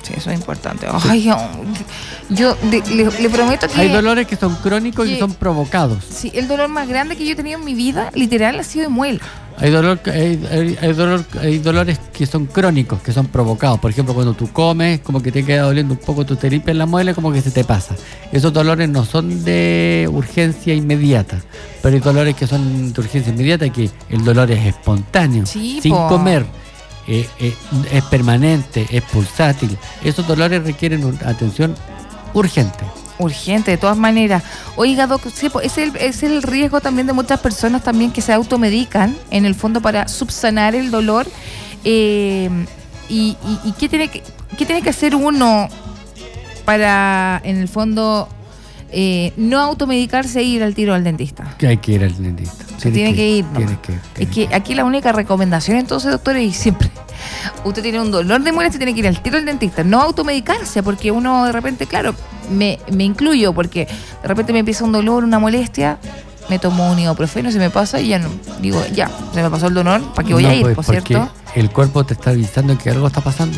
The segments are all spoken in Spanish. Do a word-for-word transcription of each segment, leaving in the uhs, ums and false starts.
Sí, eso es importante. Ay, yo le, le, le prometo que... Hay dolores que son crónicos que, y que son provocados. Sí, el dolor más grande que yo he tenido en mi vida, literal, ha sido de muela. Hay, dolor, hay, hay, hay, dolor, hay dolores que son crónicos, que son provocados. Por ejemplo, cuando tú comes, como que te queda doliendo un poco, tú te limpias la muela, como que se te pasa. Esos dolores no son de urgencia inmediata, pero hay dolores que son de urgencia inmediata, que el dolor es espontáneo, sí, sin po. comer. Eh, eh, es permanente, es pulsátil. Esos dolores requieren una atención urgente. Urgente, de todas maneras. Oiga, Doc, sí, es, el, es el riesgo también de muchas personas también que se automedican, en el fondo, para subsanar el dolor. Eh, y, y, y ¿qué tiene que, qué tiene que hacer uno para, en el fondo, eh, no automedicarse e ir al tiro al dentista? Que hay que ir al dentista. Se tiene que, que ir, ¿no? Tiene que, es que aquí la única recomendación, entonces, doctores, y siempre, usted tiene un dolor de muela, se tiene que ir al tiro al dentista, no automedicarse, porque uno de repente, claro, me, me incluyo, porque de repente me empieza un dolor, una molestia, me tomo un ibuprofeno, se me pasa y ya no, digo, ya, se me pasó el dolor, ¿para qué voy no, a ir, pues, por porque cierto? El cuerpo te está avisando que algo está pasando.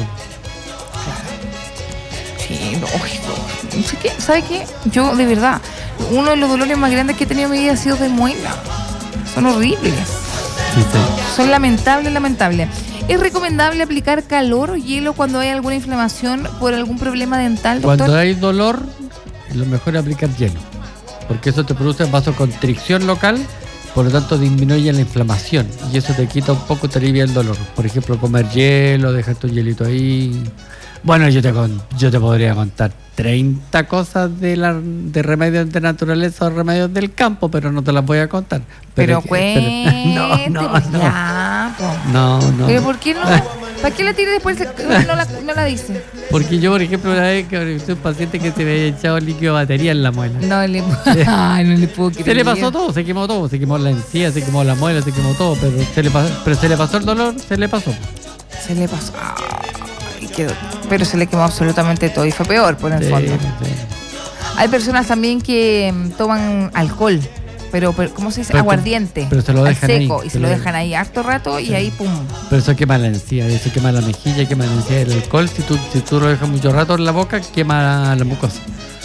Sí, no, no, no sé qué, ¿sabe qué? Yo, de verdad, uno de los dolores más grandes que he tenido en mi vida ha sido de muela. Son horribles. Sí, sí. Son lamentables, lamentables. ¿Es recomendable aplicar calor o hielo cuando hay alguna inflamación por algún problema dental, doctor? Cuando hay dolor, lo mejor es aplicar hielo, porque eso te produce vasoconstricción local, por lo tanto disminuye la inflamación y eso te quita un poco, te alivia el dolor. Por ejemplo, comer hielo, dejar tu hielito ahí. Bueno, yo te, con, yo te podría contar treinta cosas de, la, de remedios de naturaleza o remedios del campo, pero no te las voy a contar. Pero, pero cuente, no, no, pues no. Ya, pues. No, no. ¿Pero por qué no? ¿Para qué la tira después no la, no la dice? Porque yo, por ejemplo, una vez que un paciente que se me había echado líquido de batería en la muela. No le, ay, no le puedo creer. Se le pasó todo, se quemó todo, se quemó la encía, se quemó la muela, se quemó todo, pero se le pasó, pero se le pasó el dolor, se le pasó. Se le pasó. Ay, quedó. Pero se le quemó absolutamente todo y fue peor, por el Sí, fondo. sí. Hay personas también que um, toman alcohol, pero, pero ¿cómo se dice? Pero, Aguardiente. pero se lo dejan al seco ahí, y se se lo lo dejan ahí harto rato y sí. ahí pum. Pero eso quema la encía, eso quema la mejilla, quema la encía del alcohol. Si tú, si tú lo dejas mucho rato en la boca, quema la mucosa.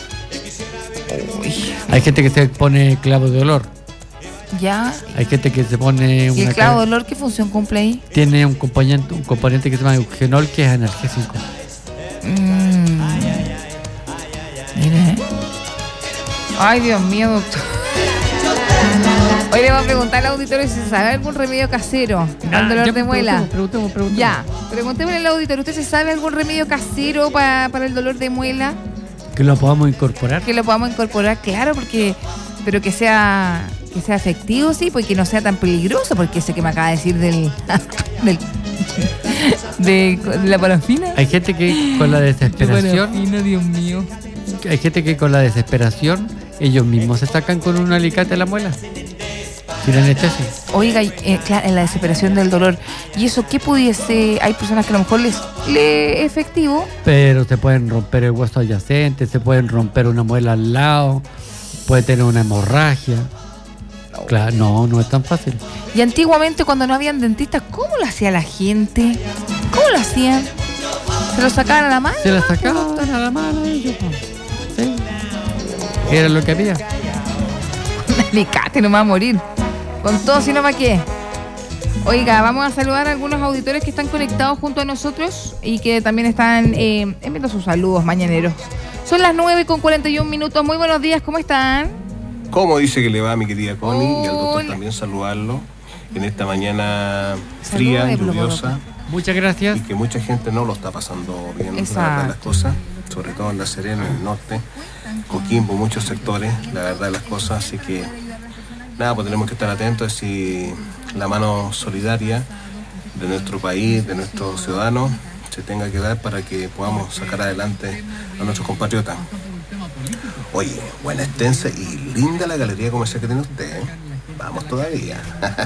Uy. Hay gente que se pone clavo de olor. Ya. Hay gente que se pone ¿Y una el clavo ca- de olor qué función cumple ahí? tiene un componente, un componente que se llama eugenol, que es analgésico. Mm. Mire, ¿eh? Ay, Dios mío, doctor. Hoy le voy a preguntar al auditorio si se sabe algún remedio casero para el dolor Ya, de muela. Preguntemos, preguntemos, preguntemos. Ya, preguntémosle al auditor, ¿usted se sabe algún remedio casero para, para el dolor de muela? Que lo podamos incorporar. Que lo podamos incorporar, claro, porque pero que sea que sea efectivo, sí, porque no sea tan peligroso, porque ese que me acaba de decir del, del de, de la parafina. Hay gente que con la desesperación, parafina, Dios mío. hay gente que con la desesperación ellos mismos se sacan con un alicate la muela. Sin anestesia. Oiga, eh, claro, en la desesperación del dolor. ¿Y eso qué pudiese? Hay personas que a lo mejor les le es efectivo. Pero se pueden romper el hueso adyacente, se pueden romper una muela al lado, puede tener una hemorragia. Claro, no, no es tan fácil. Y antiguamente cuando no habían dentistas, ¿cómo lo hacía la gente? ¿Cómo lo hacían? ¿Se lo sacaban a la mano? Se la sacaban a la mano ellos. Sí. Era lo que había. Alicate, no me va a morir. Con todo, si no, ¿para qué? Oiga, vamos a saludar a algunos auditores que están conectados junto a nosotros y que también están eh, enviando sus saludos mañaneros. Son las nueve con cuarenta y un minutos. Muy buenos días, ¿cómo están? ¿Cómo dice que le va a mi querida Connie? Hola. Y al doctor también saludarlo en esta mañana fría, Salude, lluviosa. Muchas gracias. Y que mucha gente no lo está pasando bien, la Exacto. verdad de las cosas, sobre todo en La Serena, en el norte, Coquimbo, muchos sectores, la verdad de las cosas, así que nada, pues tenemos que estar atentos y la mano solidaria de nuestro país, de nuestros ciudadanos, se tenga que dar para que podamos sacar adelante a nuestros compatriotas. Oye, buena, extensa y linda la galería comercial que tiene usted, ¿eh? Vamos todavía.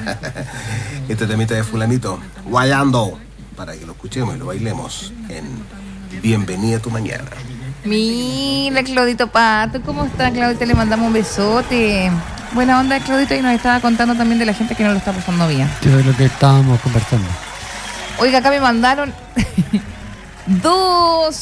Este temita de fulanito, guayando, para que lo escuchemos y lo bailemos en Bienvenida a tu mañana. Mira, Claudito Pato, ¿cómo está, Claudito? Le mandamos un besote. Buena onda, Claudito, y nos estaba contando también de la gente que no lo está pasando bien. Eso es lo que estábamos conversando. Oiga, acá me mandaron dos